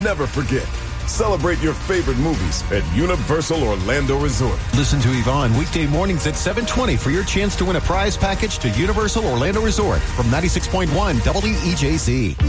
Never forget. Celebrate your favorite movies at Universal Orlando Resort. Listen to Yvonne weekday mornings at 7:20 for your chance to win a prize package to Universal Orlando Resort from 96.1 WEJC.